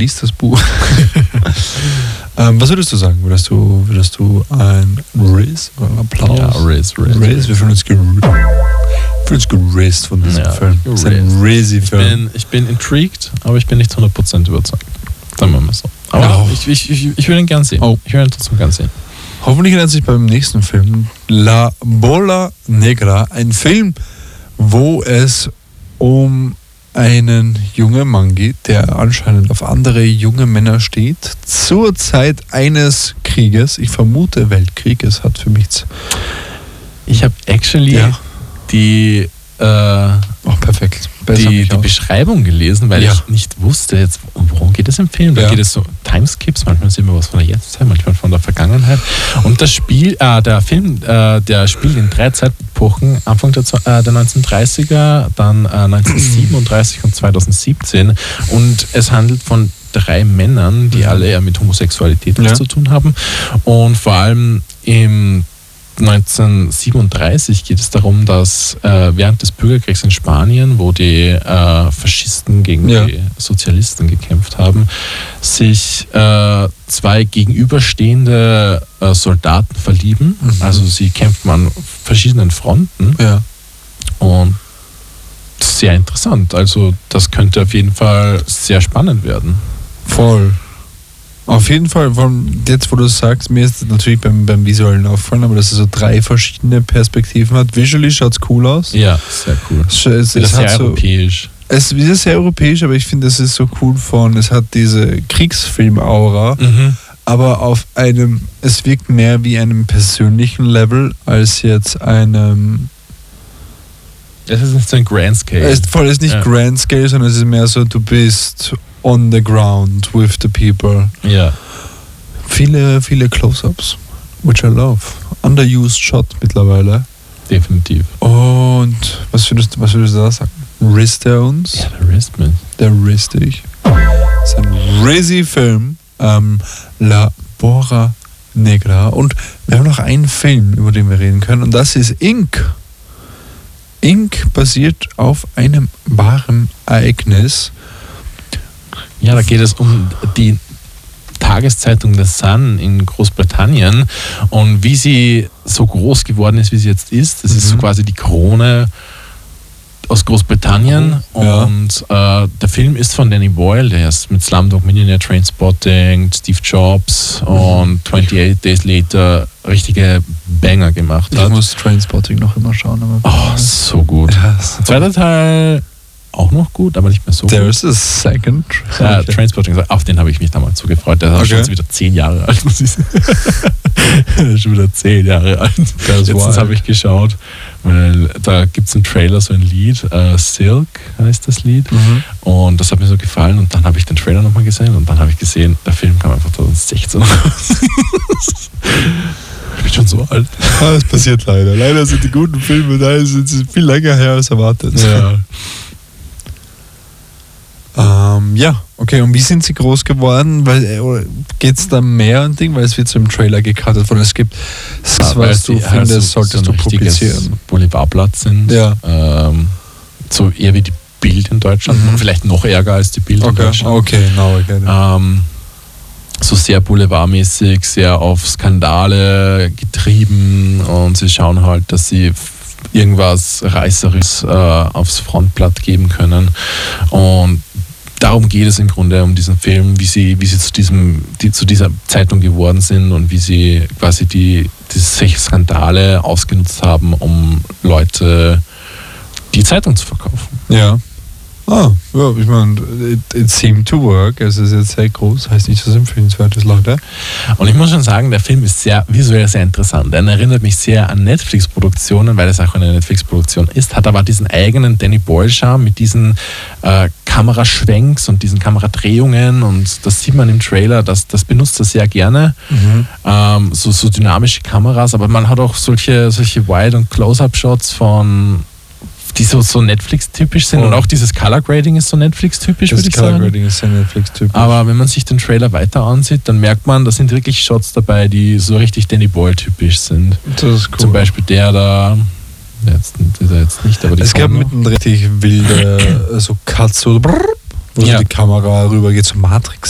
liest das Buch. Was würdest du sagen? Würdest du ein Raise oder Applaus? Ja, Raise. Wir fühlen uns geraced von diesem Film. Das ist ein Raise-Film. Ich bin intrigued, aber ich bin nicht 100% überzeugt. Sagen wir mal so. Aber ich will ihn gern sehen. Ich will ihn trotzdem gern sehen. Hoffentlich ändert sich beim nächsten Film La Bola Negra, ein Film, wo es um einen jungen Mann geht, der anscheinend auf andere junge Männer steht, zur Zeit eines Krieges, ich vermute Weltkrieges, hat für mich... Ich habe actually die perfekt. Die Beschreibung gelesen, weil ich nicht wusste, jetzt, worum geht es im Film? Da geht es so Timeskips, manchmal sehen wir was von der Jetztzeit, manchmal von der Vergangenheit. Und das Spiel, der Film, der spielt in 3 Zeitepochen, Anfang der 1930er, dann 1937 und 2017. Und es handelt von 3 Männern, die alle eher mit Homosexualität zu tun haben. Und vor allem im 1937 geht es darum, dass während des Bürgerkriegs in Spanien, wo die Faschisten gegen die Sozialisten gekämpft haben, sich 2 gegenüberstehende Soldaten verlieben. Also sie kämpfen an verschiedenen Fronten. Ja. Und sehr interessant. Also das könnte auf jeden Fall sehr spannend werden. Voll. Auf jeden Fall, jetzt wo du es sagst, mir ist natürlich beim Visuellen aufgefallen, aber dass es so 3 verschiedene Perspektiven hat. Visually schaut es cool aus. Ja, sehr cool. Es ist sehr europäisch. Es ist sehr europäisch, aber ich finde, es ist so cool es hat diese Kriegsfilm-Aura, aber es wirkt mehr wie einem persönlichen Level als jetzt einem... Es ist nicht so ein Grand Scale. Es ist nicht Grand Scale, sondern es ist mehr so, du bist on the ground with the people. Ja. Viele Close-Ups, which I love. Underused Shot mittlerweile. Definitiv. Und was würdest du da sagen? Risst er uns? Ja, der risst mich. Der risst dich. Das ist ein Rizzy-Film. La Bola Negra. Und wir haben noch einen Film, über den wir reden können. Und das ist Ink. Ink basiert auf einem wahren Ereignis. Ja, da geht es um die Tageszeitung The Sun in Großbritannien und wie sie so groß geworden ist, wie sie jetzt ist. Das ist so quasi die Krone aus Großbritannien. Und der Film ist von Danny Boyle, der ist mit Slumdog Millionaire, Trainspotting, Steve Jobs und 28 Days Later richtige Banger gemacht hat. Ich muss Trainspotting noch immer schauen. Aber so gut. Ja, Zweiter Teil auch noch gut, aber nicht mehr so There gut. is a second. Trainspotting, auf den habe ich mich damals so gefreut. Der ist schon wieder 10 Jahre alt. Der ist schon wieder 10 Jahre alt. Letztens habe ich geschaut, weil da gibt es im Trailer so ein Lied, Silk heißt das Lied. Und das hat mir so gefallen und dann habe ich den Trailer nochmal gesehen und dann habe ich gesehen, der Film kam einfach 2016 raus. Ich bin schon so alt. Das passiert leider. Leider sind die guten Filme da sind viel länger her als erwartet. Ja. Okay, und wie sind sie groß geworden? Geht es da mehr ein Ding? Weil es wird so im Trailer gecuttet von es gibt, was du findest, solltest du publizieren. Boulevardblatt sind. Ja. So eher wie die Bild in Deutschland, vielleicht noch ärger als die Bild in Deutschland. Okay, now I get it. So sehr boulevardmäßig, sehr auf Skandale getrieben und sie schauen halt, dass sie irgendwas Reißerisches aufs Frontblatt geben können. Und darum geht es im Grunde um diesen Film, wie sie zu dieser Zeitung geworden sind und wie sie quasi diese Skandale ausgenutzt haben, um Leute die Zeitung zu verkaufen. Ja. Ich meine, it seemed to work. Es ist jetzt sehr groß, heißt nicht, dass es empfehlenswert ist, Leute. Und ich muss schon sagen, der Film ist visuell sehr interessant. Er erinnert mich sehr an Netflix-Produktionen, weil es auch eine Netflix-Produktion ist, hat aber diesen eigenen Danny Boyle-Charme mit diesen Kameraschwenks und diesen Kameradrehungen und das sieht man im Trailer, das benutzt er sehr gerne. So dynamische Kameras, aber man hat auch solche Wide- und Close-Up-Shots die so Netflix-typisch sind und auch dieses Color-Grading ist so Netflix-typisch, würde ich sagen. Das Color-Grading ist sehr Netflix-typisch. Aber wenn man sich den Trailer weiter ansieht, dann merkt man, da sind wirklich Shots dabei, die so richtig Danny Boyle-typisch sind. Das ist cool. Zum Beispiel der da, jetzt nicht, aber die es gab mitten richtig wilde so Cuts, wo die Kamera rüber geht, so Matrix